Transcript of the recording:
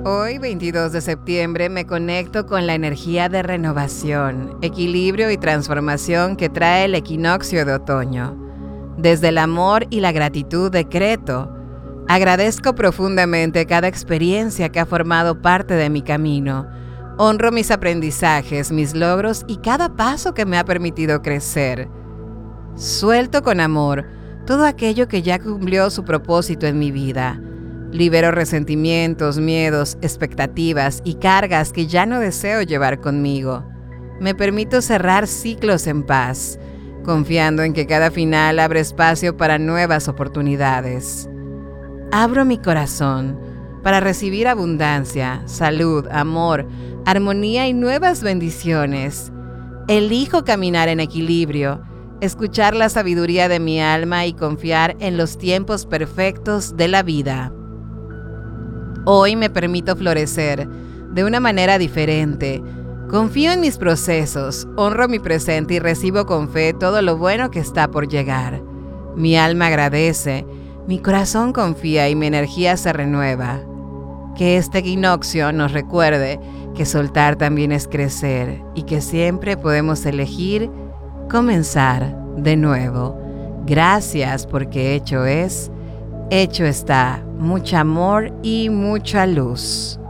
Hoy, 22 de septiembre, me conecto con la energía de renovación, equilibrio y transformación que trae el equinoccio de otoño. Desde el amor y la gratitud decreto: agradezco profundamente cada experiencia que ha formado parte de mi camino. Honro mis aprendizajes, mis logros y cada paso que me ha permitido crecer. Suelto con amor todo aquello que ya cumplió su propósito en mi vida. Libero resentimientos, miedos, expectativas y cargas que ya no deseo llevar conmigo. Me permito cerrar ciclos en paz, confiando en que cada final abre espacio para nuevas oportunidades. Abro mi corazón para recibir abundancia, salud, amor, armonía y nuevas bendiciones. Elijo caminar en equilibrio, escuchar la sabiduría de mi alma y confiar en los tiempos perfectos de la vida. Hoy me permito florecer de una manera diferente. Confío en mis procesos, honro mi presente y recibo con fe todo lo bueno que está por llegar. Mi alma agradece, mi corazón confía y mi energía se renueva. Que este equinoccio nos recuerde que soltar también es crecer y que siempre podemos elegir comenzar de nuevo. Gracias porque hecho es, hecho está. Mucho amor y mucha luz.